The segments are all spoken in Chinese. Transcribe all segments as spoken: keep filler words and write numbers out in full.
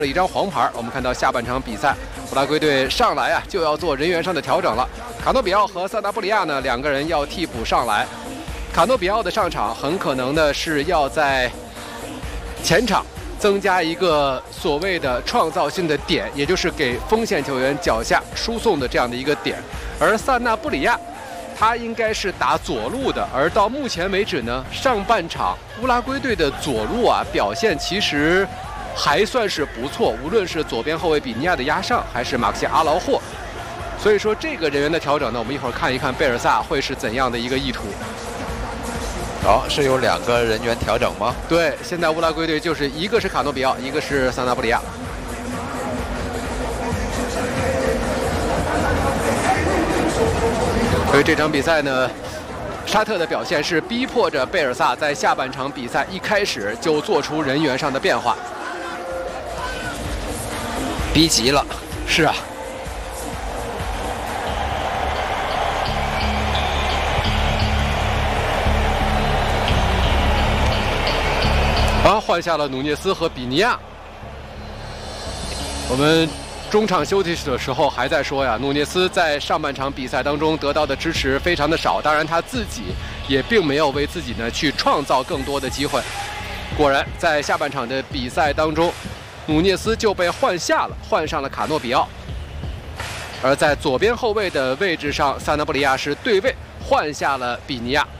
一张黄牌。我们看到下半场比赛，乌拉圭队上来啊就要做人员上的调整了。卡诺比奥和萨达布里亚呢两个人要替补上来。卡诺比奥的上场很可能呢是要在前场增加一个所谓的创造性的点，也就是给锋线球员脚下输送的这样的一个点。而萨纳布里亚他应该是打左路的，而到目前为止呢，上半场乌拉圭队的左路啊表现其实还算是不错，无论是左边后卫比尼亚的压上，还是马克西阿劳霍。所以说这个人员的调整呢，我们一会儿看一看贝尔萨会是怎样的一个意图。 好、哦，是有两个人员调整吗？ 对，现在乌拉圭队就是一个是卡诺比奥，一个是萨纳布里亚。所以这场比赛呢，沙特的表现是逼迫着贝尔萨在下半场比赛一开始就做出人员上的变化。 逼急了， 是啊。啊，换下了努涅斯和比尼亚。我们中场休息的时候还在说呀，努涅斯在上半场比赛当中得到的支持非常的少，当然他自己也并没有为自己呢去创造更多的机会。果然，在下半场的比赛当中，努涅斯就被换下了，换上了卡诺比奥。而在左边后卫的位置上，萨纳布里亚是对位换下了比尼亚。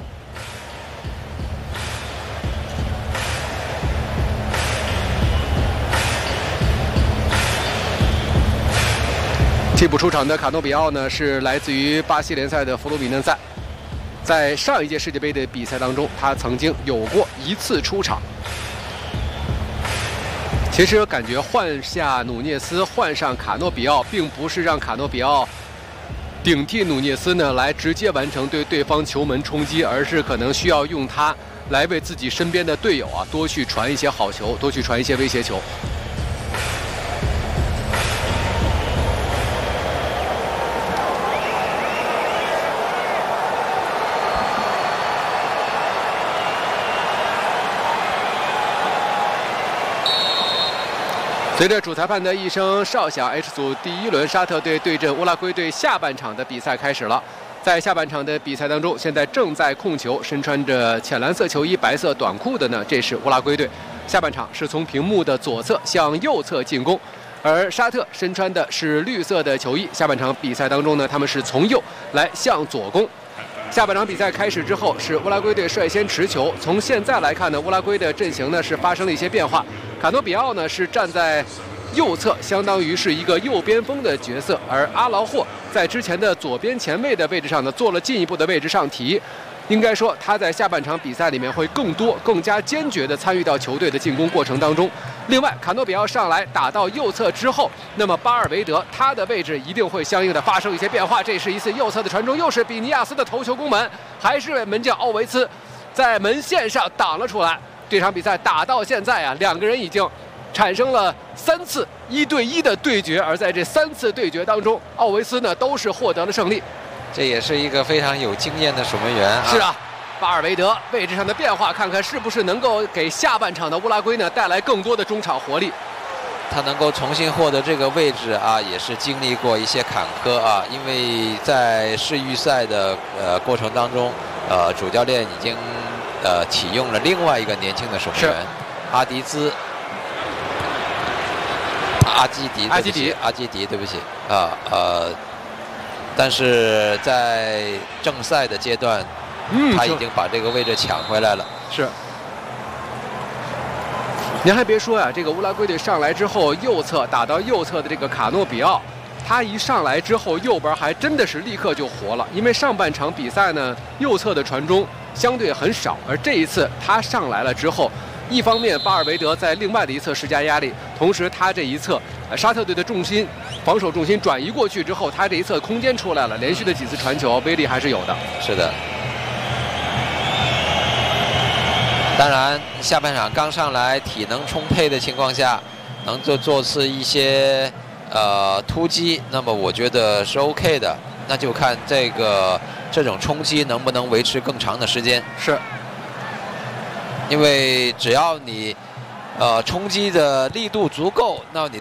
替补出场的卡诺比奥呢，是来自于巴西联赛的弗鲁米嫩塞。在上一届世界杯的比赛当中，他曾经有过一次出场。其实感觉换下努涅斯，换上卡诺比奥，并不是让卡诺比奥顶替努涅斯呢来直接完成对对方球门冲击，而是可能需要用他来为自己身边的队友啊多去传一些好球，多去传一些威胁球。随着主裁判的一声哨响 ，H 组第一轮沙特队对阵乌拉圭队下半场的比赛开始了。在下半场的比赛当中，现在正在控球，身穿着浅蓝色球衣、白色短裤的呢，这是乌拉圭队。下半场是从屏幕的左侧向右侧进攻，而沙特身穿的是绿色的球衣。下半场比赛当中呢，他们是从右来向左攻。下半场比赛开始之后，是乌拉圭队率先持球。从现在来看呢，乌拉圭的阵型呢是发生了一些变化。卡诺比奥呢是站在右侧，相当于是一个右边锋的角色，而阿劳霍在之前的左边前卫的位置上呢做了进一步的位置上提。应该说他在下半场比赛里面会更多、更加坚决地参与到球队的进攻过程当中。另外，卡诺比奥上来打到右侧之后，那么巴尔维德他的位置一定会相应的发生一些变化。这是一次右侧的传中，又是比尼亚斯的头球攻门，还是门将奥维茨在门线上挡了出来。这场比赛打到现在啊，两个人已经产生了三次一对一的对决，而在这三次对决当中，奥维斯呢都是获得了胜利。 这也是一个非常有经验的守门员啊。 是啊，巴尔维德位置上的变化，看看是不是能够给下半场的乌拉圭呢带来更多的中场活力。 他能够重新获得这个位置啊，也是经历过一些坎坷啊，因为在世预赛的呃过程当中，呃主教练已经呃启用了另外一个年轻的守门员阿迪兹。阿基迪， 阿基迪， 阿基迪，对不起啊，呃，但是在正赛的阶段，嗯，他已经把这个位置抢回来了。 是。您还别说呀，这个乌拉圭队上来之后，右侧打到右侧的这个卡诺比奥，他一上来之后，右边还真的是立刻就活了。因为上半场比赛呢，右侧的传中相对很少，而这一次他上来了之后。一方面，巴尔维德在另外的一侧施加压力，同时他这一侧，呃，沙特队的重心、防守重心转移过去之后，他这一侧空间出来了，连续的几次传球，威力还是有的。 是的。当然，下半场刚上来，体能充沛的情况下，能做做次一些呃突击，那么我觉得是 OK 的。那就看这个这种冲击能不能维持更长的时间。 是。 因为只要你呃冲击的力度足够，那你